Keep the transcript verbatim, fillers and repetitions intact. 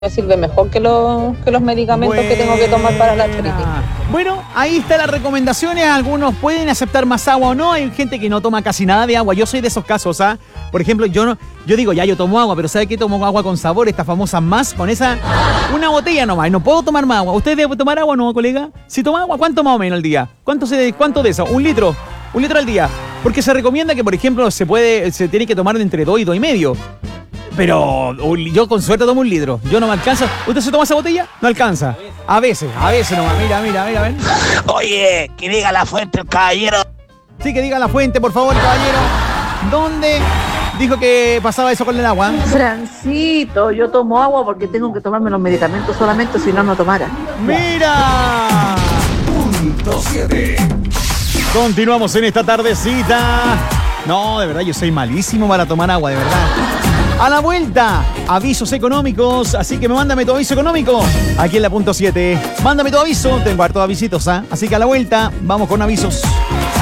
me sirve mejor que los, que los medicamentos Buena. que tengo que tomar para la artritis. Bueno, ahí están las recomendaciones. Algunos pueden aceptar más agua o no. Hay gente que no toma casi nada de agua. Yo soy de esos casos, ¿ah? Por ejemplo, yo no, yo digo, ya yo tomo agua, pero ¿sabe qué? Tomo agua con sabor, esta famosa más, con esa, una botella nomás. Y no puedo tomar más agua. ¿Usted debe tomar agua o no, colega? Si toma agua, ¿cuánto más o menos al día? ¿Cuánto, se, cuánto de eso? ¿Un litro? ¿Un litro al día? Porque se recomienda que, por ejemplo, se puede, se tiene que tomar de entre dos y dos y medio. Pero yo con suerte tomo un litro. Yo no me alcanza. ¿Usted se toma esa botella? No alcanza. A veces, a veces nomás. Mira, mira, mira, ven. Oye, que diga la fuente el caballero. Sí, que diga la fuente, por favor, caballero. ¿Dónde dijo que pasaba eso con el agua? Francito, yo tomo agua porque tengo que tomarme los medicamentos solamente, si no, no tomara. ¡Mira! Punto siete. Continuamos en esta tardecita. No, de verdad, yo soy malísimo para tomar agua, de verdad. A la vuelta, avisos económicos, así que me mándame tu aviso económico aquí en la punto siete. Mándame tu aviso, tengo hartos avisitos, ¿ah? Así que a la vuelta, vamos con avisos.